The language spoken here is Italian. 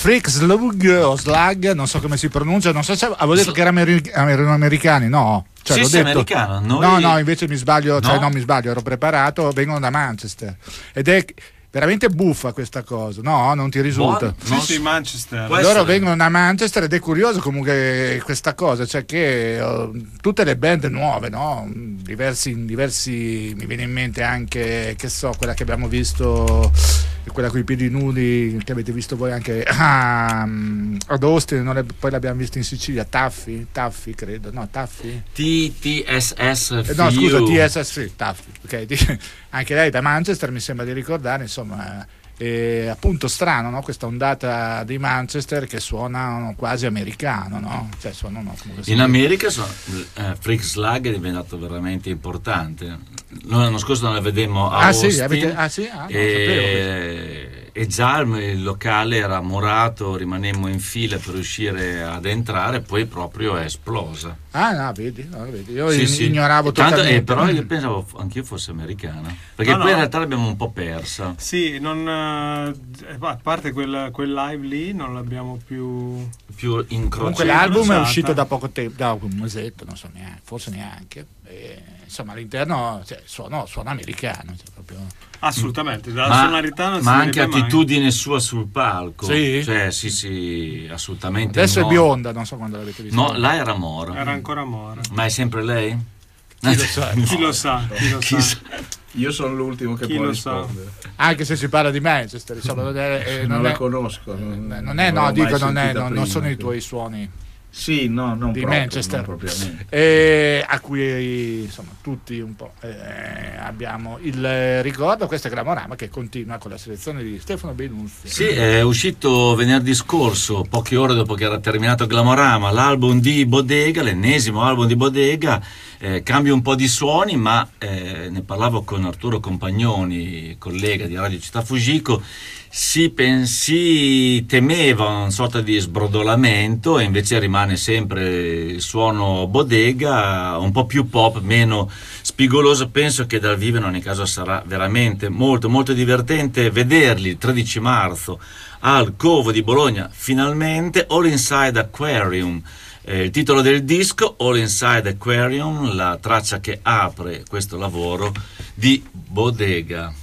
Freak Slug o Slug, non so come si pronuncia, non so se avevo detto che erano americani, no. Cioè, sì, l'ho sì, detto. Americano. No, invece mi sbaglio, No? cioè non mi sbaglio, ero preparato, vengono da Manchester. Ed è veramente buffa questa cosa, no? Non ti risulta? Sì, Manchester. Loro vengono da Manchester ed è curioso comunque questa cosa, cioè che tutte le band nuove, no? Diversi, mi viene in mente anche, che so, quella che abbiamo visto, quella con i piedi nudi che avete visto voi anche ad Austin, poi l'abbiamo vista in Sicilia, Taffi credo, no, Taffi? TSS no, scusa, TSS, sì, Taffi, ok. Anche lei da Manchester, mi sembra di ricordare, insomma, è appunto strano, no? Questa ondata di Manchester che suonano quasi americano, no? Cioè suonano in America Freak Slug è diventato veramente importante. Noi l'anno scorso non la vedemmo a Austin. E già il locale era morato, rimanemmo in fila per riuscire ad entrare, poi proprio è esplosa. No, vedi. Io ignoravo totalmente. Però io pensavo anch'io fosse americana, perché poi in realtà l'abbiamo un po' persa. Sì, a parte quel live lì non l'abbiamo più incrociato. Comunque l'album è uscito da poco tempo, da un mesetto, non so neanche, forse neanche. Insomma, all'interno suona americano, cioè proprio. Assolutamente, dalla sonorità non si ma anche vede mai. attitudine sua sul palco. Sì? Cioè, sì, assolutamente. Adesso è bionda, non so quando l'avete vista. No, là era mora. Era ancora mora. Ma è sempre lei? Chi lo sa? Chi lo sa. Io sono l'ultimo che può rispondere. Anche se si parla di Manchester, insomma, non la conosco. Non sono i tuoi suoni. Sì, no, non di proprio, Manchester, non a cui insomma tutti un po' abbiamo il ricordo. Questo è Glamorama che continua con la selezione di Stefano Benuzzi. Sì, è uscito venerdì scorso, poche ore dopo che era terminato Glamorama, l'album di Bodega, l'ennesimo album di Bodega. Cambia un po' di suoni, ma ne parlavo con Arturo Compagnoni, collega di Radio Città Fugico. Si temeva una sorta di sbrodolamento e invece rimane sempre il suono Bodega, un po' più pop, meno spigoloso. Penso che dal vivo in ogni caso sarà veramente molto molto divertente vederli il 13 marzo al Covo di Bologna, finalmente. All Inside Aquarium, il titolo del disco, All Inside Aquarium, la traccia che apre questo lavoro di Bodega.